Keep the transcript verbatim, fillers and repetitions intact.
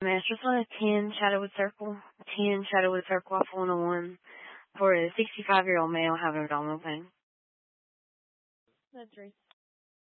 Master Slot, ten Shadowwood Circle, ten Shadowwood Circle off one oh one for a sixty-five-year-old male having abdominal pain. That's Reese.